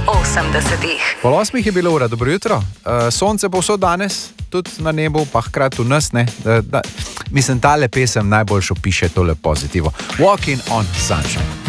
80. Pol 8 je bilo ura, dobro jutro. Sonce povsod danes, tudi na nebu, pa hkrati v nas, ne. Mislim, tale pesem najboljšo piše tole pozitivo. Walking on Sunshine.